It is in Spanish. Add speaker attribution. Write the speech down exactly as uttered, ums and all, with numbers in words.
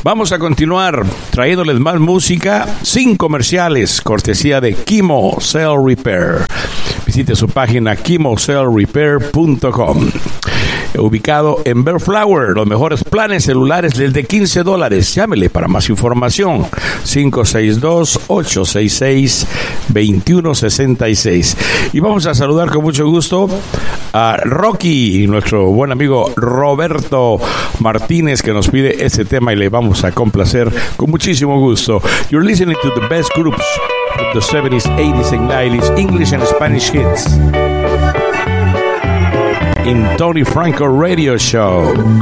Speaker 1: Vamos a continuar trayéndoles más música sin comerciales, cortesía de Kimo Cell Repair. Visite su página kimo cell repair punto com. Ubicado en Bellflower, los mejores planes celulares desde quince dólares. Llámele para más información. cinco seis dos, ocho seis seis, dos uno seis seis. Y vamos a saludar con mucho gusto a Rocky, nuestro buen amigo Roberto Martínez, que nos pide este tema y le vamos a complacer con muchísimo gusto. You're listening to the best groups of the seventies, eighties and nineties, English and Spanish hits in Tony Franco Radio Show.